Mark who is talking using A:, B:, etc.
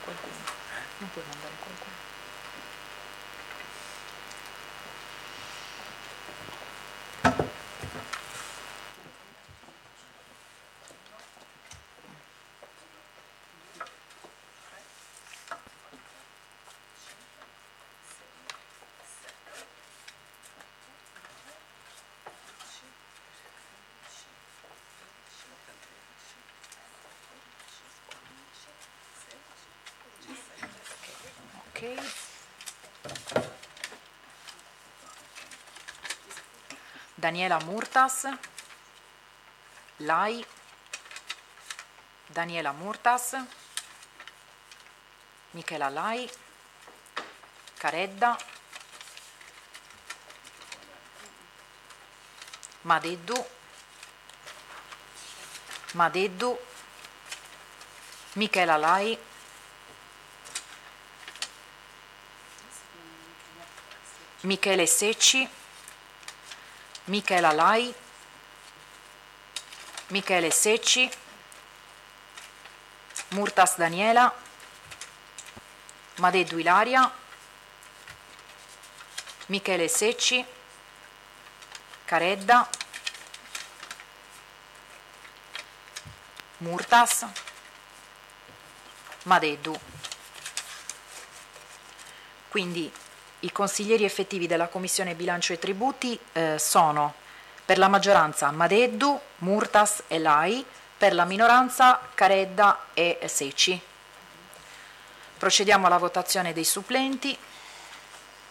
A: qualcuno. Non puoi mandare qualcuno. Ok. Daniela Murtas, Lai, Daniela Murtas, Michela Lai, Caredda, Madeddu, Michela Lai, Michele Secci, Michela Lai, Michele Secci, Murtas Daniela, Madeddu Ilaria, Michele Secci, Caredda, Murtas, Madeddu. Quindi i consiglieri effettivi della Commissione Bilancio e Tributi sono per la maggioranza Madeddu, Murtas e Lai, per la minoranza Caredda e Secci. Procediamo alla votazione dei supplenti.